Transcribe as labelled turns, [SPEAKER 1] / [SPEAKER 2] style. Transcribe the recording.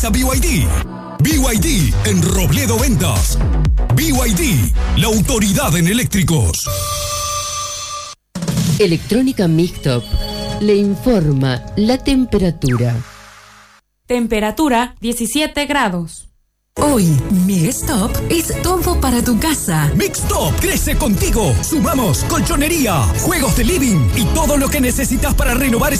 [SPEAKER 1] a BYD. BYD en Robledo Ventas. BYD, la autoridad en eléctricos.
[SPEAKER 2] Electrónica Mixtop le informa la temperatura.
[SPEAKER 3] Temperatura 17 grados.
[SPEAKER 4] Hoy, Mixtop es todo para tu casa.
[SPEAKER 1] Mixtop crece contigo. Sumamos colchonería, juegos de living y todo lo que necesitas para renovar